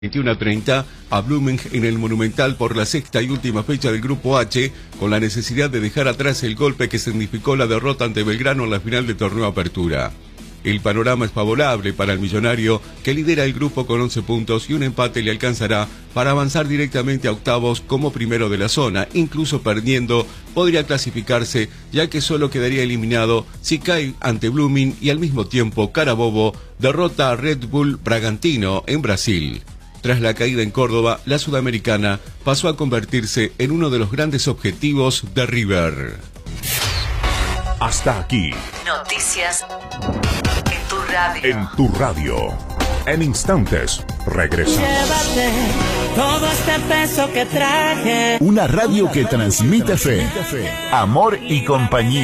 21:30 a Blooming en el Monumental por la sexta y última fecha del Grupo H, con la necesidad de dejar atrás el golpe que significó la derrota ante Belgrano en la final del torneo Apertura. El panorama es favorable para el millonario, que lidera el grupo con 11 puntos y un empate le alcanzará para avanzar directamente a octavos como primero de la zona. Incluso perdiendo, podría clasificarse, ya que solo quedaría eliminado si cae ante Blooming y al mismo tiempo Carabobo derrota a Red Bull Bragantino en Brasil. Tras la caída en Córdoba, la sudamericana pasó a convertirse en uno de los grandes objetivos de River. Hasta aquí. Noticias en tu radio. En tu radio. En instantes, regresamos. Llévate todo este peso que traje. Una radio que transmite fe, amor y compañía.